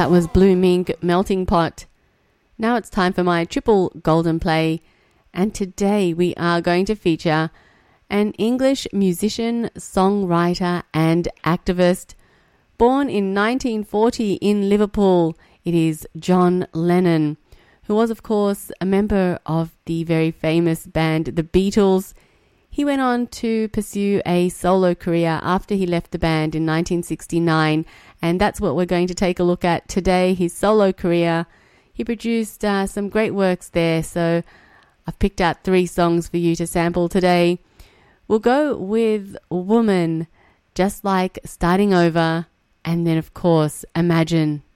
That was Blue Mink, Melting Pot. Now it's time for my triple golden play, and today we are going to feature an English musician, songwriter and activist. Born in 1940 in Liverpool, it is John Lennon, who was of course a member of the very famous band The Beatles. He went on to pursue a solo career after he left the band in 1969, and that's what we're going to take a look at today, his solo career. He produced some great works there, so I've picked out 3 songs for you to sample today. We'll go with Woman, Just Like Starting Over, and then of course Imagine.